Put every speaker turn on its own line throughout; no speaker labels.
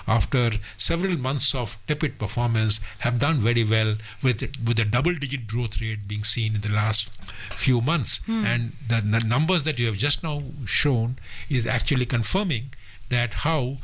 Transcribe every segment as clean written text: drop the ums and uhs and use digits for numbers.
after several months of tepid performance, have done very well with a double-digit growth rate being seen in the last few months. And the numbers that you have just now shown is actually confirming that how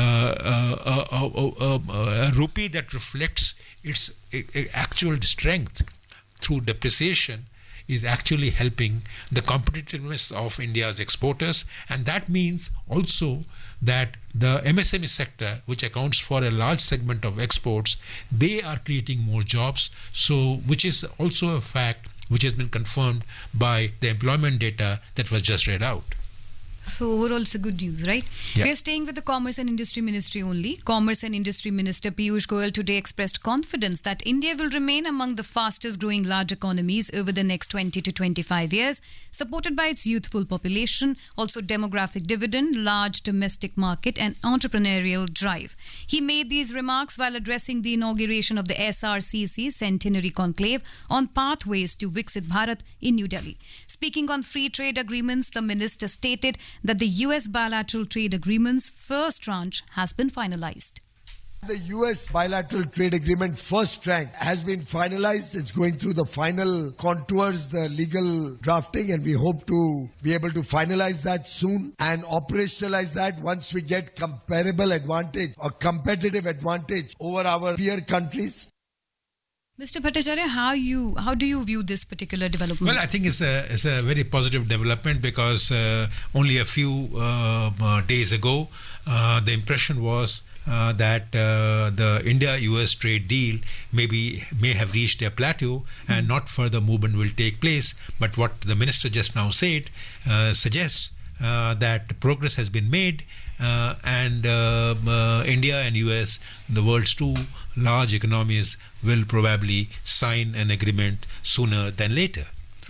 a rupee that reflects its actual strength through depreciation is actually helping the competitiveness of India's exporters. And that means also that the MSME sector, which accounts for a large segment of exports, they are creating more jobs, so which is also a fact which has been confirmed by the employment data that was just read out.
So overall, it's a good news, right?
Yeah.
We're staying with the Commerce and Industry Ministry only. Commerce and Industry Minister Piyush Goyal today expressed confidence that India will remain among the fastest growing large economies over the next 20 to 25 years, supported by its youthful population, also demographic dividend, large domestic market and entrepreneurial drive. He made these remarks while addressing the inauguration of the SRCC Centenary Conclave on Pathways to Viksit Bharat in New Delhi. Speaking on free trade agreements, the minister stated that the US bilateral trade agreement's first tranche has been finalized.
The US bilateral trade agreement first tranche has been finalized. It's going through the final contours, the legal drafting, and we hope to be able to finalize that soon and operationalize that once we get comparable advantage or competitive advantage over our peer countries.
Mr. Bhattacharya, how do you view this particular development?
Well, I think it's a very positive development because only a few days ago, the impression was that the India-US trade deal may have reached a plateau and not further movement will take place. But what the minister just now said suggests that progress has been made and India and US, the world's two large economies, will probably sign an agreement sooner than later.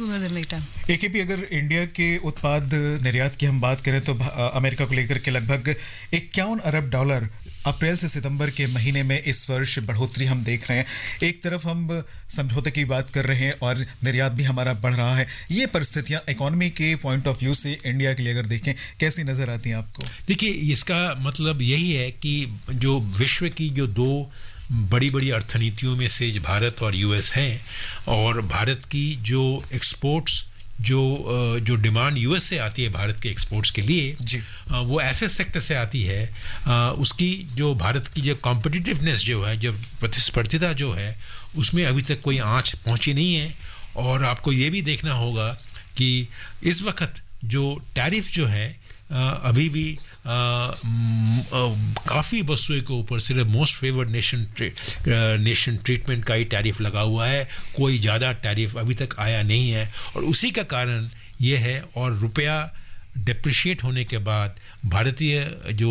AKP अगर India के उत्पाद निर्यात की हम बात करें तो America को लेकर के लगभग 51 अरब डॉलर अप्रैल से सितंबर के महीने में इस वर्ष बढ़ोतरी हम देख रहे हैं. एक तरफ हम समझौते की बात कर रहे हैं और निर्यात भी हमारा बढ़ रहा है. ये परिस्थितियां इकोनॉमी के पॉइंट ऑफ व्यू से इंडिया के लिए अगर देखें कैसी नजर आती हैं आपको?
देखिए, इसका मतलब यही है कि जो विश्व की जो दो बड़ी अर्थनीतियों में से भारत और यूएस हैं, और भारत की जो एक्सपोर्ट्स जो डिमांड यूएस से आती है भारत के एक्सपोर्ट्स के लिए वो ऐसे सेक्टर से आती है, उसकी जो भारत की जो कॉम्पिटिटिवनेस जो है, जो प्रतिस्पर्धिता जो है, उसमें अभी तक कोई आंच पहुंची नहीं है. और आपको ये भी देखना होगा कि इस वक्त जो टैरिफ जो है अभी भी काफ़ी वस्तुओं के ऊपर सिर्फ मोस्ट फेवर्ड नेशन ट्रीटमेंट का ही टैरिफ लगा हुआ है. कोई ज़्यादा टैरिफ अभी तक आया नहीं है और उसी का कारण ये है. और रुपया डिप्रिशिएट होने के बाद भारतीय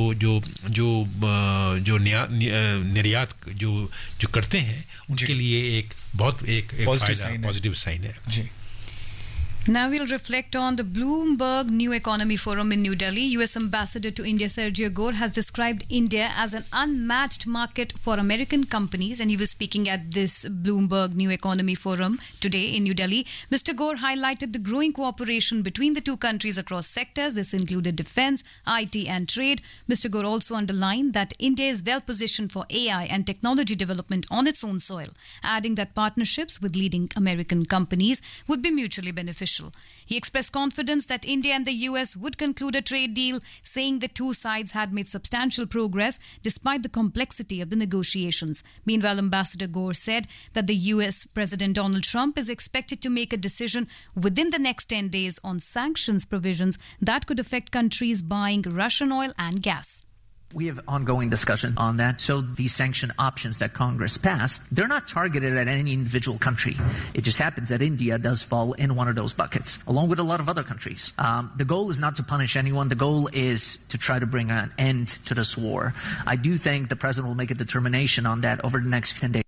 जो निर्यात जो करते हैं उनके लिए एक पॉजिटिव साइन है.
जी.
Now we'll reflect on the Bloomberg New Economy Forum in New Delhi. US Ambassador to India Sergio Gore has described India as an unmatched market for American companies, and he was speaking at this Bloomberg New Economy Forum today in New Delhi. Mr. Gore highlighted the growing cooperation between the two countries across sectors. This included defense, IT and trade. Mr. Gore also underlined that India is well positioned for AI and technology development on its own soil, adding that partnerships with leading American companies would be mutually beneficial. He expressed confidence that India and the US would conclude a trade deal, saying the two sides had made substantial progress despite the complexity of the negotiations. Meanwhile, Ambassador Gore said that the US President Donald Trump is expected to make a decision within the next 10 days on sanctions provisions that could affect countries buying Russian oil and gas.
We have ongoing discussion on that. So these sanction options that Congress passed, they're not targeted at any individual country. It just happens that India does fall in one of those buckets, along with a lot of other countries. The goal is not to punish anyone. The goal is to try to bring an end to this war. I do think the president will make a determination on that over the next 10 days.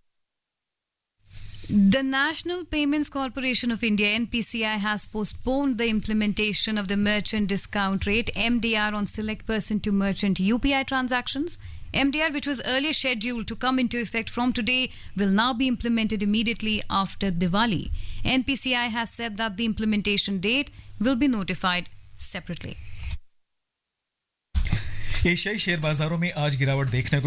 The National Payments Corporation of India, NPCI, has postponed the implementation of the merchant discount rate, MDR, on select person-to-merchant UPI transactions. MDR, which was earlier scheduled to come into effect from today, will now be implemented immediately after Diwali. NPCI has said that the implementation date will be notified separately.
एशियाई share बाजारों में आज गिरावट देखने को